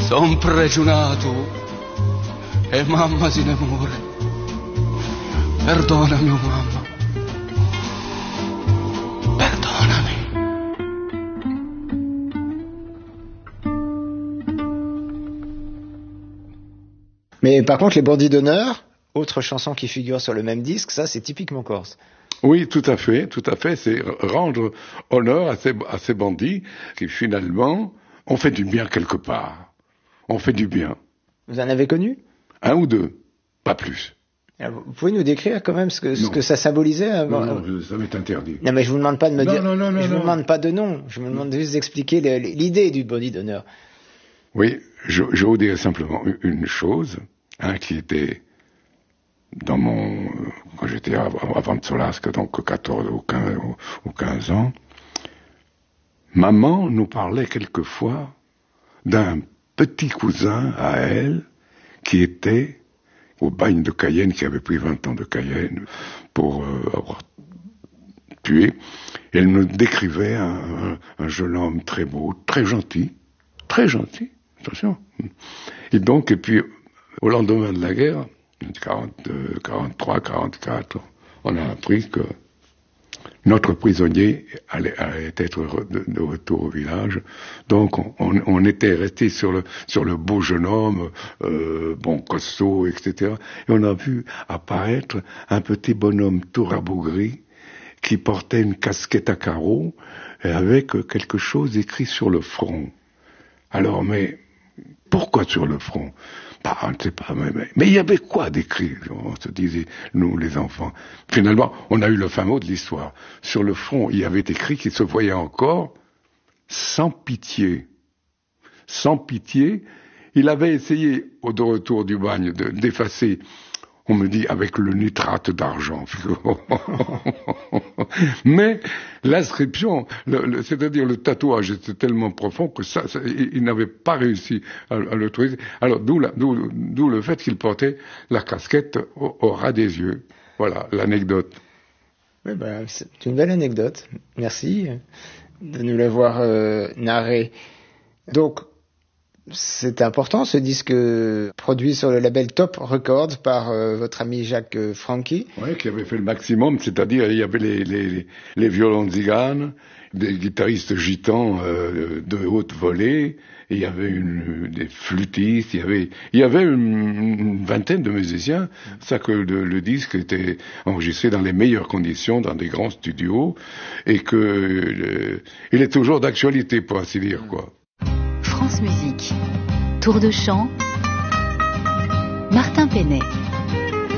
Son pregionato e mamma se ne muore. Perdonami, mamma. Perdonami. Mais par contre, les bandits d'honneur, autre chanson qui figure sur le même disque, ça c'est typiquement corse. Oui, tout à fait. C'est rendre honneur à ces bandits qui finalement ont fait du bien quelque part. On fait du bien. Vous en avez connu? Un ou deux, pas plus. Alors, vous pouvez nous décrire quand même ce que ça symbolisait? Non, ça m'est interdit. Non, mais je vous demande pas de me dire. Non, je vous demande pas de nom. Je me demande juste d'expliquer l'idée du bandit d'honneur. Oui, je vous dirais simplement une chose, qui était dans quand j'étais avant de Solasque, donc 14 ou 15 ans, maman nous parlait quelquefois d'un petit cousin à elle qui était au bagne de Cayenne, qui avait pris 20 ans de Cayenne pour avoir tué. Et elle nous décrivait un jeune homme très beau, très gentil, attention. Et puis, au lendemain de la guerre, 42, 43, 44, on a appris que notre prisonnier allait être de retour au village. Donc, on était resté sur le beau jeune homme, costaud, etc. Et on a vu apparaître un petit bonhomme tout rabougri qui portait une casquette à carreaux et avec quelque chose écrit sur le front. Alors, mais pourquoi sur le front? On ne sait pas, mais il y avait quoi d'écrit? On se disait, nous les enfants. Finalement, on a eu le fin mot de l'histoire. Sur le front, il y avait écrit qu'il se voyait encore sans pitié. Sans pitié. Il avait essayé, au de retour du bagne, d'effacer, on me dit, avec le nitrate d'argent. Mais l'inscription, c'est-à-dire le tatouage était tellement profond que il n'avait pas réussi à le trouver. Alors d'où le fait qu'il portait la casquette au ras des yeux. Voilà l'anecdote. Oui, c'est une belle anecdote. Merci de nous l'avoir narré. Donc, c'est important, ce disque produit sur le label Top Records par votre ami Jacques Franchi. Oui, qui avait fait le maximum, c'est-à-dire il y avait les violons tziganes, des guitaristes gitans de haute volée, et il y avait des flûtistes, il y avait une vingtaine de musiciens. Ça que le disque était enregistré dans les meilleures conditions, dans des grands studios, et il est toujours d'actualité, pour ainsi dire, quoi. France Musique, Tour de chant, Martin Penet.